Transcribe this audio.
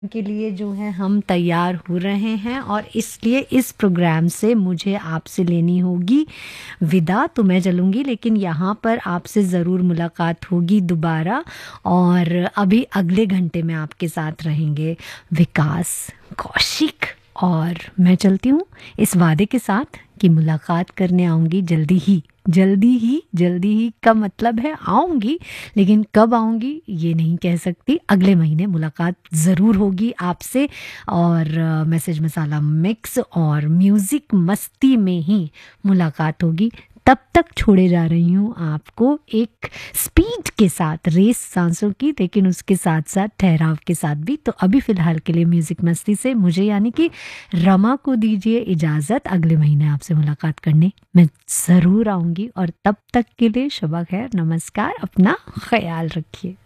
के लिए जो है हम तैयार हो रहे हैं और इसलिए इस प्रोग्राम से मुझे आपसे लेनी होगी विदा। तो मैं चलूँगी, लेकिन यहाँ पर आपसे ज़रूर मुलाकात होगी दोबारा। और अभी अगले घंटे में आपके साथ रहेंगे विकास कौशिक। और मैं चलती हूँ इस वादे के साथ कि मुलाकात करने आऊँगी जल्दी ही, जल्दी ही, जल्दी ही का मतलब है आऊँगी, लेकिन कब आऊँगी ये नहीं कह सकती। अगले महीने मुलाकात ज़रूर होगी आपसे। और मैसेज मसाला मिक्स और म्यूज़िक मस्ती में ही मुलाकात होगी। तब तक छोड़े जा रही हूँ आपको एक स्पीड के साथ, रेस सांसों की, लेकिन उसके साथ साथ ठहराव के साथ भी। तो अभी फ़िलहाल के लिए म्यूज़िक मस्ती से मुझे यानी कि रमा को दीजिए इजाज़त। अगले महीने आपसे मुलाकात करने मैं ज़रूर आऊँगी, और तब तक के लिए शबा खैर, नमस्कार, अपना ख्याल रखिए।